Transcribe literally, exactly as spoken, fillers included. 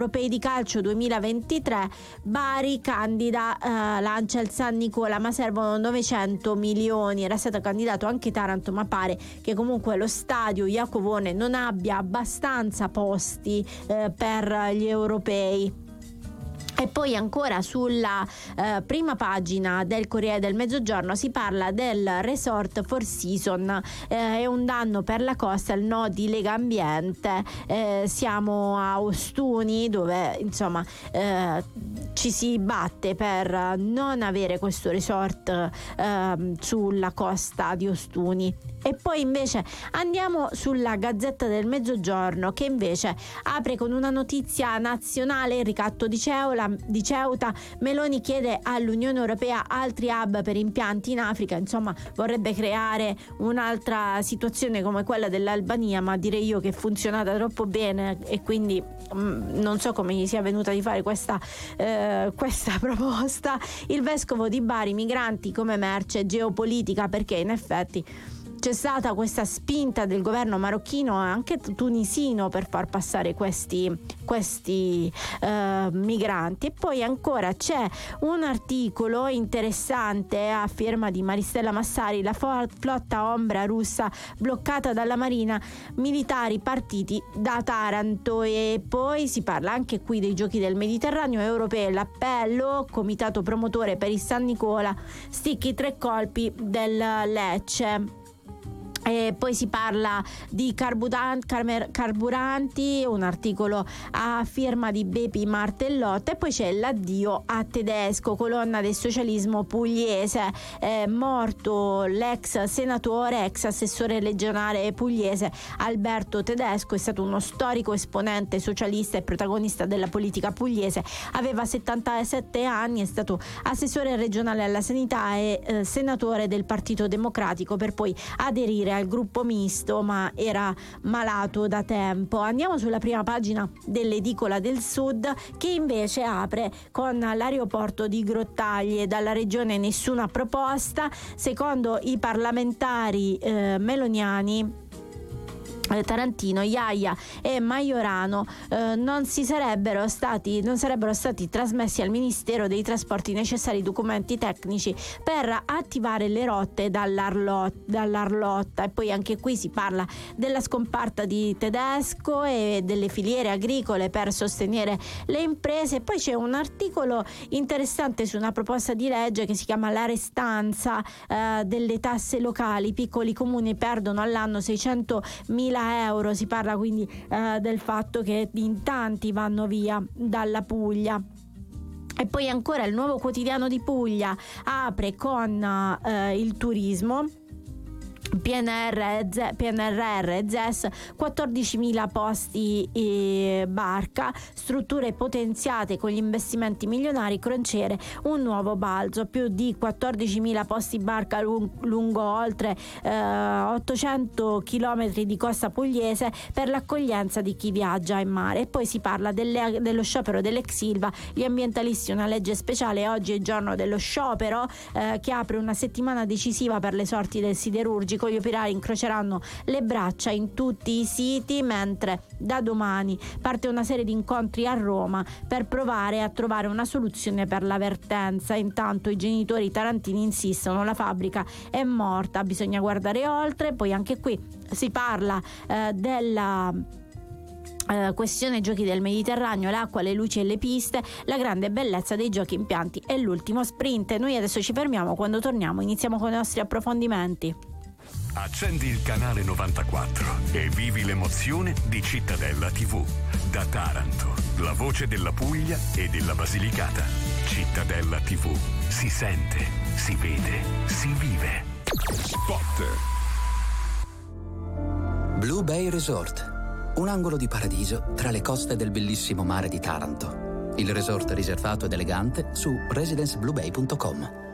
europei di calcio duemilaventitré, Bari candida, eh, lancia il San Nicola, ma servono novecento milioni. Era stato candidato anche Taranto, ma pare che comunque lo stadio Iacovone non abbia abbastanza posti eh, per gli europei. E poi ancora sulla eh, prima pagina del Corriere del Mezzogiorno si parla del resort Four Seasons, eh, è un danno per la costa, il no di Lega Ambiente. Eh, siamo a Ostuni, dove insomma eh, ci si batte per non avere questo resort eh, sulla costa di Ostuni. E poi invece andiamo sulla Gazzetta del Mezzogiorno, che invece apre con una notizia nazionale: il ricatto di Ceuta, di Ceuta, Meloni chiede all'Unione Europea altri hub per impianti in Africa. Insomma, vorrebbe creare un'altra situazione come quella dell'Albania, ma direi io che è funzionata troppo bene, e quindi mh, non so come gli sia venuta di fare questa, eh, questa proposta. Il vescovo di Bari: migranti come merce geopolitica, perché in effetti c'è stata questa spinta del governo marocchino e anche tunisino per far passare questi, questi eh, migranti. E poi ancora c'è un articolo interessante a firma di Maristella Massari: la flotta ombra russa bloccata dalla Marina, militari partiti da Taranto. E poi si parla anche qui dei giochi del Mediterraneo europei, l'appello, comitato promotore per il San Nicola, sticchi tre colpi del Lecce. E poi si parla di carburanti, un articolo a firma di Bepi Martellotta. E poi c'è l'addio a Tedesco, colonna del socialismo pugliese, è morto l'ex senatore, ex assessore regionale pugliese Alberto Tedesco. È stato uno storico esponente socialista e protagonista della politica pugliese, aveva settantasette anni, è stato assessore regionale alla sanità e eh, senatore del Partito Democratico, per poi aderire al gruppo misto, ma era malato da tempo. Andiamo sulla prima pagina dell'Edicola del Sud, che invece apre con l'aeroporto di Grottaglie. Dalla regione nessuna proposta, secondo i parlamentari eh, meloniani, Tarantino, Iaia e Maiorano eh, non si sarebbero stati non sarebbero stati trasmessi al Ministero dei Trasporti necessari documenti tecnici per attivare le rotte dall'Arlot, dall'Arlotta. E poi anche qui si parla della scomparsa di Tedesco e delle filiere agricole per sostenere le imprese. E poi c'è un articolo interessante su una proposta di legge che si chiama La restanza eh, delle tasse locali. I piccoli comuni perdono all'anno seicentomila euro. Si parla quindi eh, del fatto che in tanti vanno via dalla Puglia. E poi ancora il Nuovo Quotidiano di Puglia apre con eh, il turismo. P N R R, Z E S, quattordicimila posti e barca, strutture potenziate con gli investimenti milionari, crociere, un nuovo balzo, più di quattordicimila posti barca lungo oltre eh, ottocento chilometri di costa pugliese per l'accoglienza di chi viaggia in mare. E poi si parla delle, dello sciopero dell'ex Ilva, gli ambientalisti una legge speciale. Oggi è il giorno dello sciopero eh, che apre una settimana decisiva per le sorti del siderurgico. Gli operai incroceranno le braccia in tutti i siti, mentre da domani parte una serie di incontri a Roma per provare a trovare una soluzione per la vertenza. Intanto i genitori tarantini insistono: la fabbrica è morta, bisogna guardare oltre. Poi anche qui si parla eh, della Uh, questione giochi del Mediterraneo, l'acqua, le luci e le piste, la grande bellezza dei giochi impianti e l'ultimo sprint. Noi adesso ci fermiamo, quando torniamo iniziamo con i nostri approfondimenti. Accendi il canale novantaquattro e vivi l'emozione di Cittadella tivù. Da Taranto, la voce della Puglia e della Basilicata. Cittadella tivù. Si sente, si vede, si vive. Spot. Blue Bay Resort. Un angolo di paradiso tra le coste del bellissimo mare di Taranto. Il resort riservato ed elegante su residenceblubay punto com.